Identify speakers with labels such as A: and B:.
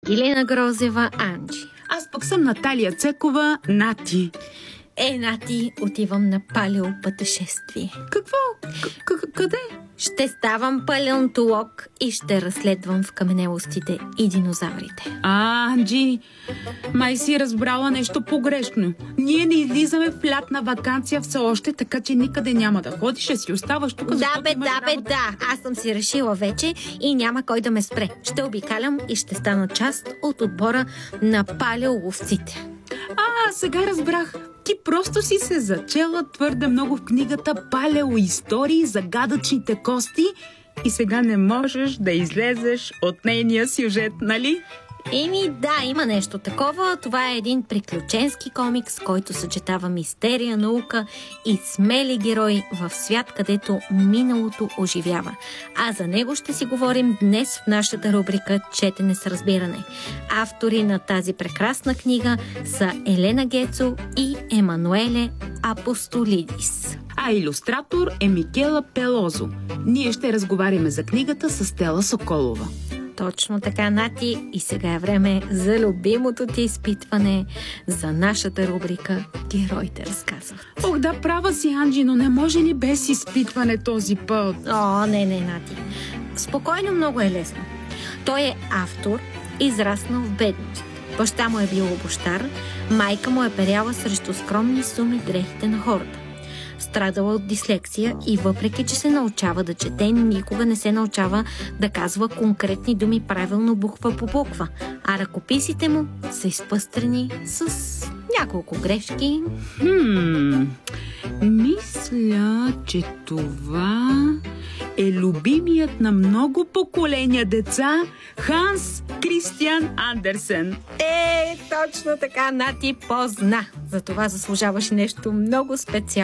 A: Илена Грозева, Анджи.
B: Аз пък съм Наталия Цекова, Нати.
A: Нати, отивам на палеопътешествие.
B: Какво? Къде?
A: Ще ставам палеонтолог и ще разследвам в каменелостите и динозаврите.
B: Анджи, май си разбрала нещо погрешно. Ние не излизаме в лятна ваканция все още, така че никъде няма да ходиш, ще си оставаш тук.
A: Да. Аз съм си решила вече и няма кой да ме спре. Ще обикалям и ще стана част от отбора на палеоловците.
B: Сега разбрах. Ти просто си се зачела твърде много в книгата Палеоистории, загадъчните кости и сега не можеш да излезеш от нейния сюжет, нали?
A: Да, има нещо такова. Това е един приключенски комикс, който съчетава мистерия, наука и смели герои в свят, където миналото оживява. А за него ще си говорим днес в нашата рубрика Четене с разбиране. Автори на тази прекрасна книга са Елена Гецо и Емануеле Апостолидис.
B: А илюстратор е Микела Пелозо. Ние ще разговаряме за книгата с Стела Соколова.
A: Точно така, Нати. И сега е време за любимото ти изпитване, за нашата рубрика Героите разказват.
B: Да, права си, Анджи, но не може ли без изпитване този път?
A: Не, Нати. Спокойно, много е лесно. Той е автор, израснал в бедност. Баща му е бил обущар, майка му е перяла срещу скромни суми дрехите на хората. Страдала от дислексия и въпреки, че се научава да чете, никога не се научава да казва конкретни думи правилно буква по буква, а ръкописите му са изпъстрени с няколко грешки.
B: Мисля, че това е любимият на много поколения деца Ханс Кристиан Андерсен.
A: Точно така, Нати, позна. За това заслужаваш нещо много специално.